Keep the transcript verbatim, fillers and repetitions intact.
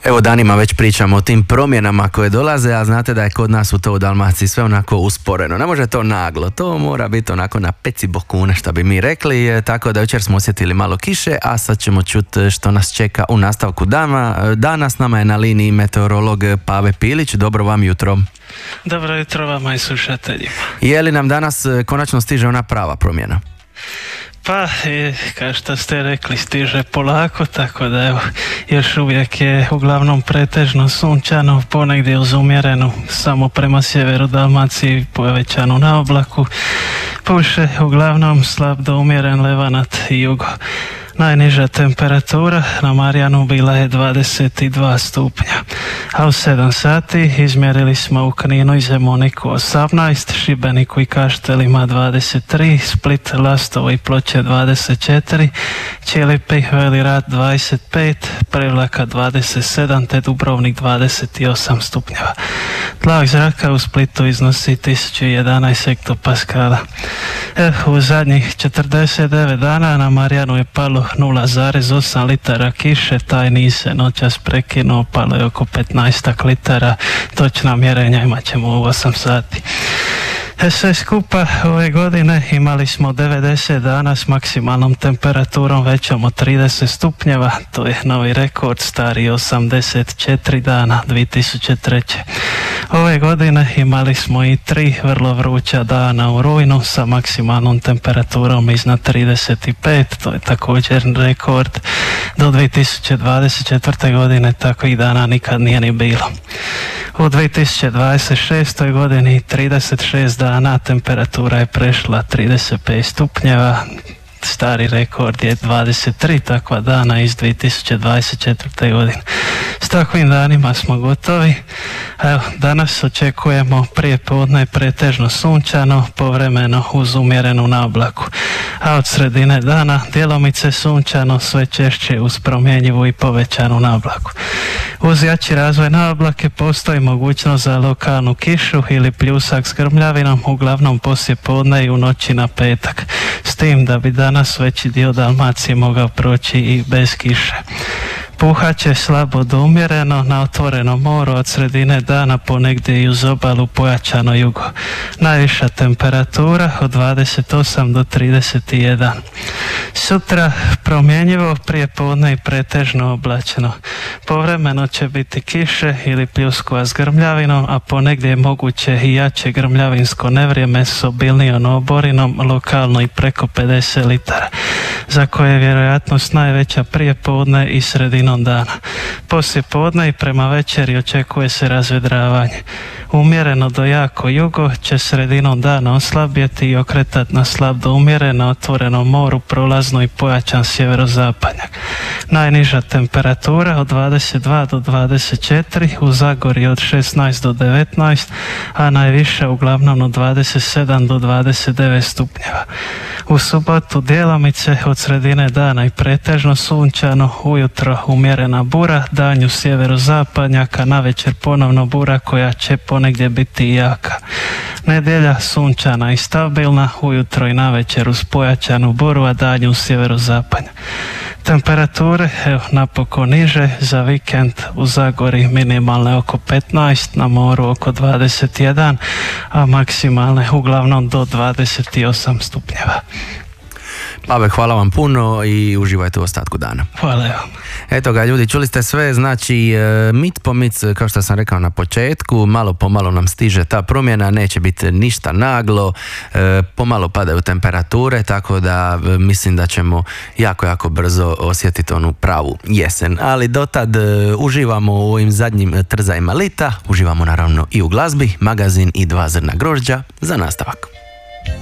Evo danima već pričamo o tim promjenama koje dolaze, a znate da je kod nas u to u Dalmaciji sve onako usporeno. Ne može to naglo, to mora biti onako na peci bokune, što bi mi rekli, tako da jučer smo osjetili malo kiše, a sad ćemo čuti što nas čeka u nastavku dana. Danas nama je na liniji meteorolog Pave Pilić. Dobro vam jutro. Dobro jutro vama i slušateljima. Je li nam danas konačno stiže ona prava promjena? Pa, je, kao što ste rekli, stiže polako, tako da evo, još uvijek je uglavnom pretežno sunčano, ponegdje uz umjerenu, samo prema sjeveru Dalmaciji povećanu na oblaku, puše uglavnom slab do umjeren levanat i jugo. Najniža temperatura na Marjanu bila je dvadeset dva stupnja, a u sedam sati izmjerili smo u Kninu i Zemuniku osamnaest, Šibeniku i Kaštelima dvadeset tri, Split, Lastovo i Ploče dvadeset četiri, Čilipi, Veli Rat dvadeset pet, Prevlaka dvadeset sedam te Dubrovnik dvadeset osam stupnjeva. Tlak zraka u Splitu iznosi tisuću jedanaest hektopaskala. E, u zadnjih četrdeset devet dana na Marjanu je palo nula zarez osam litara kiše, taj niz se noćas prekinuo, palo je oko petnaest litara, točna mjerenja imat ćemo u osam sati. Sve skupa ove godine imali smo devedeset dana s maksimalnom temperaturom većom od trideset stupnjeva, to je novi rekord, stari osamdeset četiri dana dvije tisuće treće. Ove godine imali smo i tri vrlo vruća dana u rujnu sa maksimalnom temperaturom iznad trideset pet, to je također rekord. Do dvije tisuće dvadeset četvrte. godine takvih dana nikad nije ni bilo. U dvije tisuće dvadeset šestoj. godini trideset šest dana temperatura je prešla trideset pet stupnjeva. Stari rekord je dvadeset tri takva dana iz dvije tisuće dvadeset četvrte. godine. S takvim danima smo gotovi. Evo, danas očekujemo prije podne pretežno sunčano, povremeno uz umjerenu naoblaku. A od sredine dana djelomice sunčano, sve češće uz promjenjivu i povećanu naoblaku. Uz jači razvoj naoblake postoji mogućnost za lokalnu kišu ili pljusak s grmljavinom, uglavnom poslije podne i u noći na petak. S tim da bi danas veći dio Dalmacije mogao proći i bez kiše. Puhat će slabo do umjereno na otvorenom moru, od sredine dana ponegdje i uz obalu pojačano jugo. Najviša temperatura od dvadeset osam do trideset jedan. Sutra promjenjivo, prije podne i pretežno oblačeno. Povremeno će biti kiše ili pljuskova s grmljavinom, a ponegdje je moguće i jače grmljavinsko nevrijeme s obilnijom oborinom, lokalno i preko pedeset litara, za koje je vjerojatnost najveća prije podne i sredinom dana. Poslije podne i prema večeri očekuje se razvedravanje. Umjereno do jako jugo će sredinom dana oslabjeti i okretati na slab do umjereno na otvorenom moru, prolazno i pojačan sjeverozapadnjak. Najniža temperatura od dvadeset dva do dvadeset četiri, u Zagorju od šesnaest do devetnaest, a najviša uglavnom od dvadeset sedam do dvadeset devet stupnjeva. U subotu djelomice od sredine dana i pretežno sunčano, ujutro umjerena bura, danju sjeverozapadnjaka, navečer ponovno bura koja će ponegdje biti jaka. Nedjelja sunčana i stabilna, ujutro i navečer uz pojačanu buru, a danju sjeverozapadnjak. Temperature, evo, napokon niže, za vikend u Zagori minimalne oko petnaest, na moru oko dvadeset jedan, a maksimalne uglavnom do dvadeset osam stupnjeva. Pave, hvala vam puno i uživajte u ostatku dana. Hvala vam. Eto ga ljudi, čuli ste sve, znači mit po mit, kao što sam rekao na početku, malo po malo nam stiže ta promjena, neće biti ništa naglo, pomalo padaju temperature, tako da mislim da ćemo jako, jako brzo osjetiti onu pravu jesen. Ali dotad uživamo u ovim zadnjim trzajima lita, uživamo naravno i u glazbi, magazin i dva zrna grožđa za nastavak.